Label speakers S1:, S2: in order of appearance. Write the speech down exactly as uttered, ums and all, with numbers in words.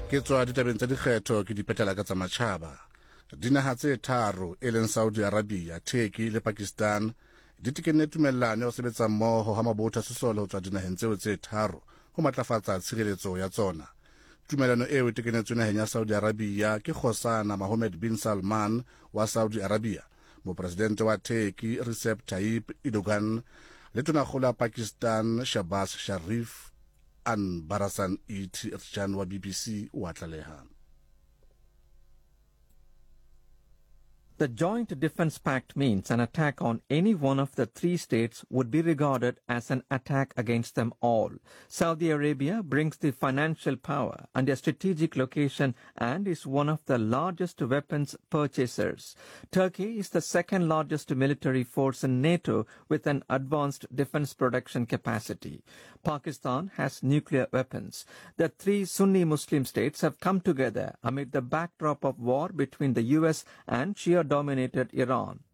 S1: Ke tswa ditabeng tsa dikgetho ke dipetela ka tsa matjhaba. Dinaha tse tharo e leng Saudi Arabia, Turkey le Pakistan di tekenne tumellano ya ho sebetsa mmoho ha mabotho a sesole ho tswa dinaheng tseo tse tharo ho matlafatsa tshireletso ya tsona. Tumellano eo e tekennetsweng naheng ya Saudi Arabia ke Khosana Mohammed bin Salman wa Saudi Arabia, mopresidente wa Turkey Recep Tayyip Erdogan le tonakgolo ya Pakistan Shehbaz Sharif. An Barasan Iti Rjan wa B B C wa tlaleha.
S2: The Joint Defence Pact means an attack on any one of the three states would be regarded as an attack against them all. Saudi Arabia brings the financial power and a strategic location and is one of the largest weapons purchasers. Turkey is the second largest military force in NATO with an advanced defence production capacity. Pakistan has nuclear weapons. The three Sunni Muslim states have come together amid the backdrop of war between the U S and Shia dominated Iran.